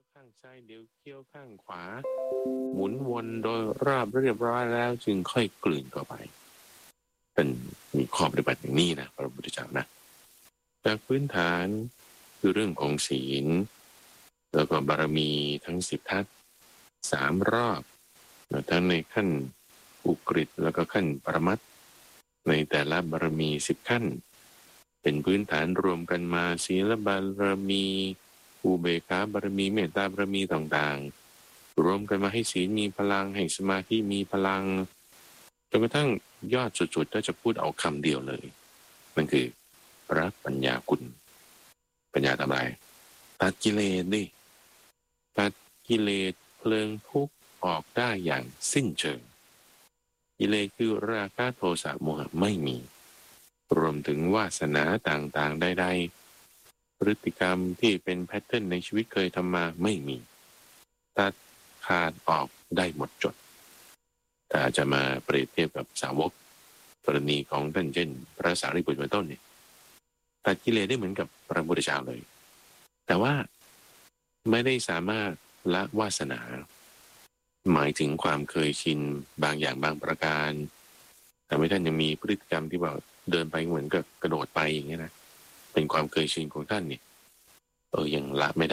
ข้างซ้ายเดี๋ยวเคี้ยวข้างขวาหมุนวนโดยรอบเรียบร้อยแล้วจึงค่อยกลืนเข้าไปเป็นมีข้อปฏิบัติอย่างนี้นะพระพุทธเจ้านะจากพื้นฐานคือเรื่องของศีลแล้วก็บารมีทั้ง10 ทัศ3 รอบทั้งในขั้นอุกฤษแล้วก็ขั้นปรมัตถ์ในแต่ละบารมี10 ขั้นเป็นพื้นฐานรวมกันมาศีลบารมีอุเบกขาบารมีเมตตาบารมีต่างๆรวมกันมาให้ศีลมีพลังให้สมาธิมีพลังจนกระทั่งยอดสุดๆก็จะพูดเอาคำเดียวเลยมันคือพระปัญญาคุณปัญญาทำไรตัดกิเลสดิตัดกิเลสเพลิงทุกข์ออกได้อย่างสิ้นเชิงกิเลสคือราคะโทสะโมหะไม่มีรวมถึงวาสนาต่างๆใดๆพฤติกรรมที่เป็นแพทเทิร์นในชีวิตเคยทำมาไม่มีตัดขาดออกได้หมดจดถ้าจะมาเปรียบเทียบกับสาวกกรณีของท่านเช่นพระสารีบุตรเป็นต้นเนี่ยตัดกิเลสได้เหมือนกับพระพุทธเจ้าเลยแต่ว่าไม่ได้สามารถละวาสนาหมายถึงความเคยชินบางอย่างบางประการแต่ไม่ท่านยังมีพฤติกรรมที่แบบเดินไปเหมือนกับกระโดดไปอย่างเงี้ยนะเป็นความเคยชินของท่านเนี่ยยังละไม่ได้